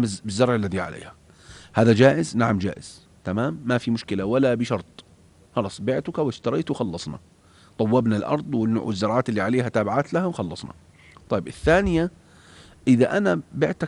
بالزرع الذي عليها. هذا جائز؟ نعم جائز، تمام، ما في مشكلة ولا بشرط. خلص بعتك واشتريت وخلصنا، طوبنا الأرض والزراعات اللي عليها تابعات لها وخلصنا. طيب الثانية، إذا أنا بعتك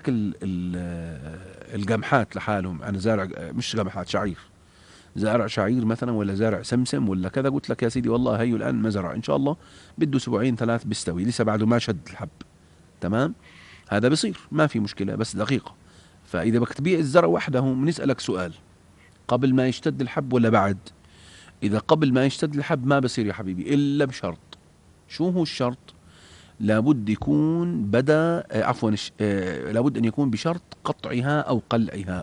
القمحات لحالهم، أنا زارع مش قمحات، شعير، زارع شعير مثلا ولا زارع سمسم ولا كذا، قلت لك يا سيدي والله هي الآن ما زرع إن شاء الله بده أسبوعين ثلاث بيستوي، لسه بعده ما شد الحب، تمام، هذا بصير ما في مشكلة بس دقيقة. فإذا بدك تبيع الزرع وحده بنسألك سؤال، قبل ما يشتد الحب ولا بعد؟ إذا قبل ما يشتد الحب ما بصير يا حبيبي إلا بشرط. شو هو الشرط؟ لابد يكون بدأ عفوا لابد أن يكون بشرط قطعها أو قلعها.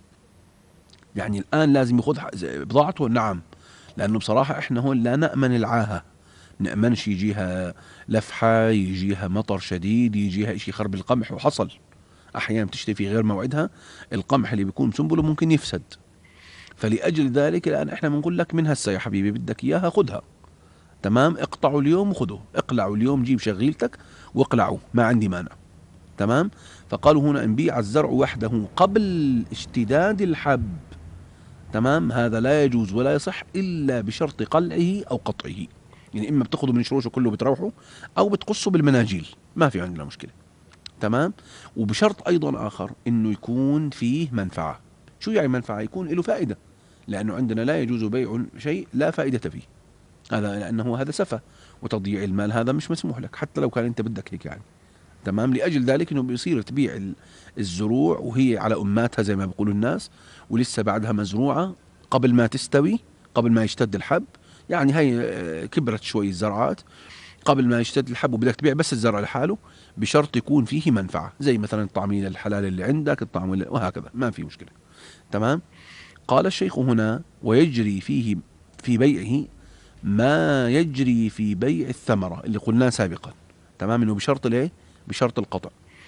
يعني الآن لازم يأخذ بضاعته، نعم، لأنه بصراحة إحنا هون لا نأمن العاهة، نأمنش يجيها لفحة، يجيها مطر شديد، يجيها إشي يخرب القمح، وحصل أحيانا بتشتري في غير موعدها القمح اللي بيكون سنبله ممكن يفسد. فلأجل ذلك الآن إحنا بنقول لك من هسه يا حبيبي بدك إياها خذها، تمام، اقطعوا اليوم وخذوا، اقلعوا اليوم، جيب شغيلتك واقلعوا، ما عندي مانع، تمام. فقالوا هنا ان بيع الزرع وحده قبل اشتداد الحب، تمام، هذا لا يجوز ولا يصح الا بشرط قلعه او قطعه. يعني اما بتاخذوا من شروشه كله بتروحوا، او بتقصوا بالمناجيل، ما في عندنا مشكله، تمام. وبشرط ايضا اخر انه يكون فيه منفعه. شو يعني منفعه؟ يكون له فائده، لانه عندنا لا يجوز بيع شيء لا فائده فيه، هذا لانه هذا سفه وتضييع المال، هذا مش مسموح لك حتى لو كان انت بدك هيك يعني، تمام. لاجل ذلك انه بيصير تبيع الزروع وهي على اماتها زي ما بيقولوا الناس، ولسه بعدها مزروعه قبل ما تستوي، قبل ما يشتد الحب. يعني هي كبرت شوي الزرعات قبل ما يشتد الحب، وبدك تبيع بس الزرع لحاله، بشرط يكون فيه منفعه، زي مثلا الطعميه الحلال اللي عندك، الطعم وهكذا، ما في مشكله، تمام. قال الشيخ هنا: ويجري فيه في بيعه ما يجري في بيع الثمرة اللي قلناه سابقا، تمام، انه بشرط الايه؟ بشرط القطع،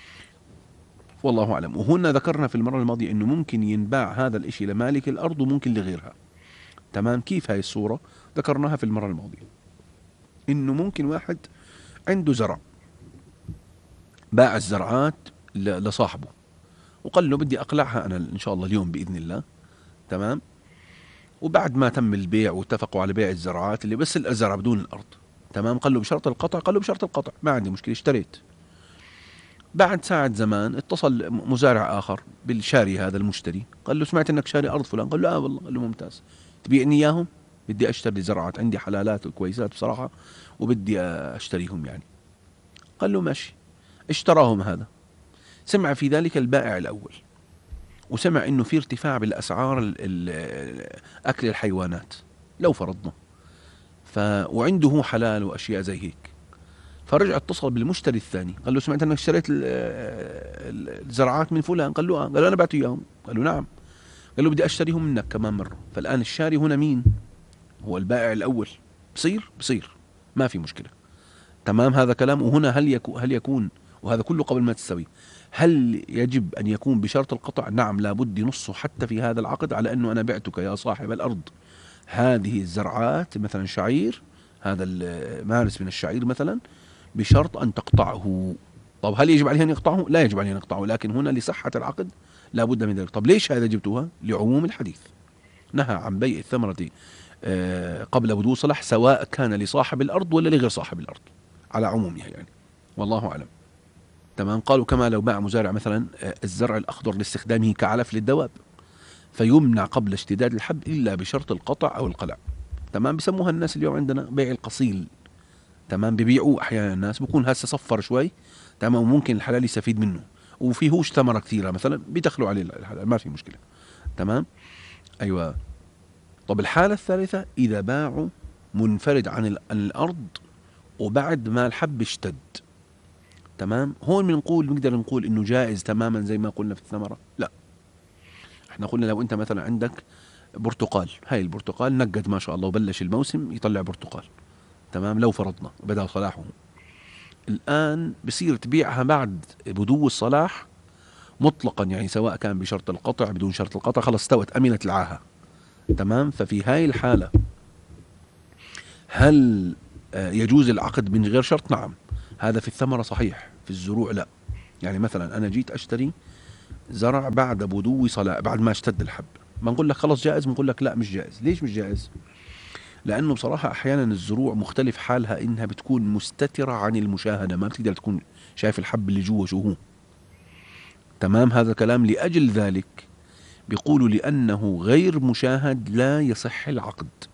والله اعلم. وهنا ذكرنا في المرة الماضية انه ممكن ينباع هذا الاشي لمالك الارض وممكن لغيرها، تمام. كيف هاي الصورة؟ ذكرناها في المرة الماضية، انه ممكن واحد عنده زرع، باع الزرعات لصاحبه وقال له بدي اقلعها انا ان شاء الله اليوم باذن الله، تمام. وبعد ما تم البيع واتفقوا على بيع الزرعات اللي بس الزرع بدون الارض، تمام، قال له بشرط القطع، قال له بشرط القطع، ما عندي مشكله، اشتريت. بعد ساعة زمان اتصل مزارع آخر بالشاري هذا المشتري، قال له سمعت انك شاري أرض فلان، قال له والله، قال له ممتاز، تبيعني إياهم؟ بدي أشتري زرعات، عندي حلالات وكويسات بصراحة وبدي أشتريهم يعني. قال له ماشي، اشتراهم. هذا سمع في ذلك البائع الأول، وسمع انه في ارتفاع بالأسعار أكل الحيوانات لو فرضنا، وعنده هو حلال وأشياء زي هيك، فرجع اتصل بالمشتري الثاني، قال له سمعت انك اشتريت الزرعات من فلان، قال له قال له انا بعت اياهم، قال له نعم، قال له بدي اشتريهم منك كمان مره. فالان الشاري هنا مين؟ هو البائع الاول. بصير ما في مشكله، تمام. هذا كلام. وهنا هل يكون وهذا كله قبل ما تستوي، هل يجب ان يكون بشرط القطع؟ نعم، لابد ينصه حتى في هذا العقد على انه انا بعتك يا صاحب الارض هذه الزرعات، مثلا شعير، هذا المارس من الشعير مثلا، بشرط أن تقطعه. طب هل يجب عليه أن يقطعه؟ لا يجب عليه أن يقطعه، لكن هنا لصحة العقد لا بد من ذلك. طب ليش هذا جبتوها؟ لعموم الحديث، نهى عن بيع الثمرة قبل بدو صلاح، سواء كان لصاحب الأرض ولا لغير صاحب الأرض، على عمومها يعني، والله أعلم، تمام. قالوا كما لو باع مزارع مثلا الزرع الأخضر لاستخدامه كعلف للدواب، فيمنع قبل اشتداد الحب إلا بشرط القطع أو القلع، تمام. بسموها الناس اليوم عندنا بيع القصيل، تمام، ببيعوه احيانا الناس، بكون هسه صفر شوي، تمام، وممكن الحلال يستفيد منه وفيهوش ثمره كثيره مثلا، بيدخلوا عليه الحلال، ما في مشكله، تمام. ايوه. طب الحاله الثالثه اذا باعوا منفرد عن الارض وبعد ما الحب اشتد، تمام، هون بنقدر نقول انه جائز تماما زي ما قلنا في الثمره؟ لا، احنا قلنا لو انت مثلا عندك برتقال، هاي البرتقال نقد ما شاء الله وبلش الموسم يطلع برتقال، تمام، لو فرضنا بدأ صلاحه، الآن بصير تبيعها بعد بدو الصلاح مطلقا، يعني سواء كان بشرط القطع بدون شرط القطع، خلص استوت أمنت العاهة، تمام. ففي هاي الحالة هل يجوز العقد من غير شرط؟ نعم، هذا في الثمرة صحيح، في الزروع لا. يعني مثلا أنا جيت أشتري زرع بعد بدو صلاح، بعد ما اشتد الحب، ما نقول لك خلص جائز، بنقول لك لا مش جائز. ليش مش جائز؟ لأنه بصراحة أحيانا الزروع مختلف حالها إنها بتكون مستترة عن المشاهدة، ما بتقدر تكون شايف الحب اللي جوا شو هو. تمام، هذا كلام. لأجل ذلك بيقولوا لأنه غير مشاهد لا يصح العقد.